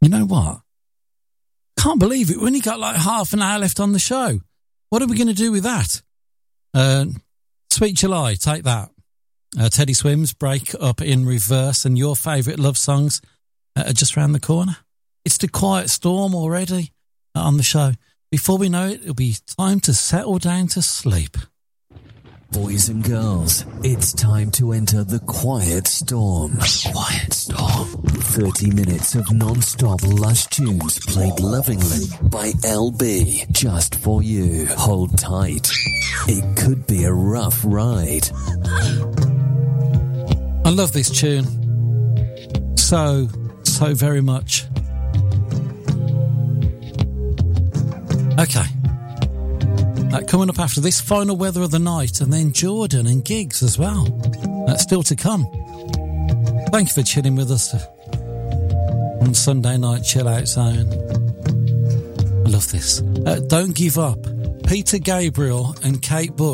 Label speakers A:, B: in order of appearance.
A: You know what? Can't believe it. We only got like half an hour left on the show. What are we going to do with that? Sweet July, take that. Teddy Swims, Break Up in Reverse, and your favourite love songs are just round the corner. It's the quiet storm already on the show. Before we know it, it'll be time to settle down to sleep.
B: Boys and girls, it's time to enter the quiet storm. Quiet storm. 30 minutes of non-stop lush tunes played lovingly by LB, just for you. Hold tight. It could be a rough ride.
A: I love this tune so very much. Okay. Coming up after this, final weather of the night, and then Jordan and gigs as well. That's still to come. Thank you for chilling with us on Sunday Night Chill Out Zone. I love this. Don't Give Up. Peter Gabriel and Kate Bush.